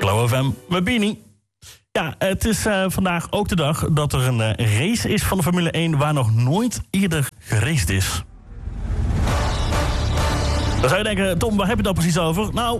Glow FM met Beanie. Ja, het is vandaag ook de dag dat er een race is van de Formule 1... waar nog nooit eerder geraced is. Dan zou je denken, Tom, waar heb je het nou precies over? Nou,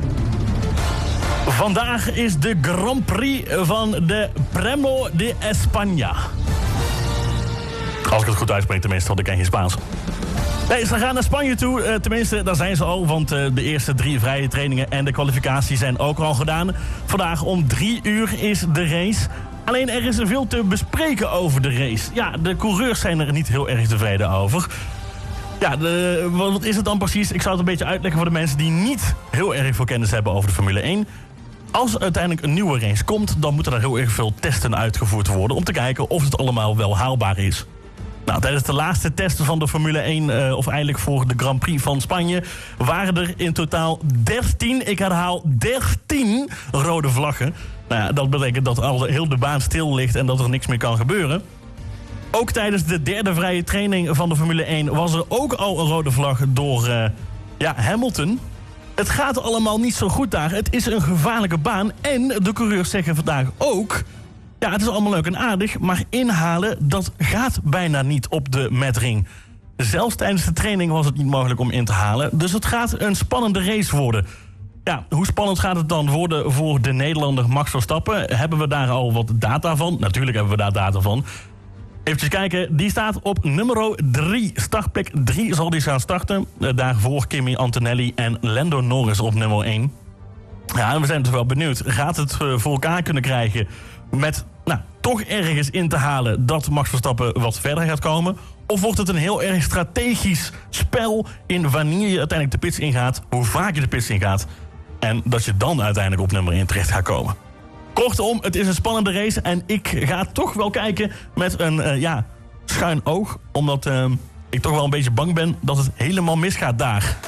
vandaag is de Grand Prix van de Premio de España. Als ik het goed uitspreek tenminste, want ik ken geen Spaans. Nee, ze gaan naar Spanje toe. Tenminste, daar zijn ze al. Want de eerste 3 vrije trainingen en de kwalificatie zijn ook al gedaan. Vandaag om 3 uur is de race. Alleen er is veel te bespreken over de race. Ja, de coureurs zijn er niet heel erg tevreden over. Ja, wat is het dan precies? Ik zou het een beetje uitleggen voor de mensen die niet heel erg veel kennis hebben over de Formule 1. Als er uiteindelijk een nieuwe race komt, dan moeten er heel erg veel testen uitgevoerd worden om te kijken of het allemaal wel haalbaar is. Nou, tijdens de laatste testen van de Formule 1, of eigenlijk voor de Grand Prix van Spanje, waren er in totaal 13, ik herhaal 13 rode vlaggen. Nou ja, dat betekent dat al heel de baan stil ligt en dat er niks meer kan gebeuren. Ook tijdens de derde vrije training van de Formule 1 was er ook al een rode vlag door Hamilton. Het gaat allemaal niet zo goed daar. Het is een gevaarlijke baan en de coureurs zeggen vandaag ook... Ja, het is allemaal leuk en aardig, maar inhalen, dat gaat bijna niet op de metring. Zelfs tijdens de training was het niet mogelijk om in te halen. Dus het gaat een spannende race worden. Ja, hoe spannend gaat het dan worden voor de Nederlander Max Verstappen? Hebben we daar al wat data van? Natuurlijk hebben we daar data van. Even kijken, die staat op nummer 3. Startplek 3 zal die gaan starten. Daarvoor Kimi Antonelli en Lando Norris op nummer 1. Ja, en we zijn dus wel benieuwd. Gaat het voor elkaar kunnen krijgen met toch ergens in te halen dat Max Verstappen wat verder gaat komen? Of wordt het een heel erg strategisch spel in wanneer je uiteindelijk de pits ingaat, hoe vaak je de pits ingaat en dat je dan uiteindelijk op nummer 1 terecht gaat komen? Kortom, het is een spannende race en ik ga toch wel kijken met een schuin oog, omdat ik toch wel een beetje bang ben dat het helemaal misgaat daar.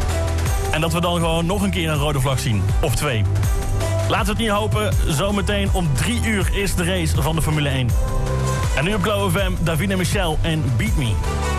En dat we dan gewoon nog een keer een rode vlag zien, of 2. Laten we het niet hopen. Zometeen om 3 uur is de race van de Formule 1. En nu op Glow FM, Davina Michel en Beat Me.